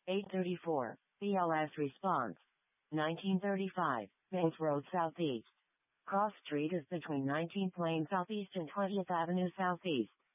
834, BLS response. 1935, Banks Road Southeast. Cross Street is between 19th Lane Southeast and 20th Avenue Southeast.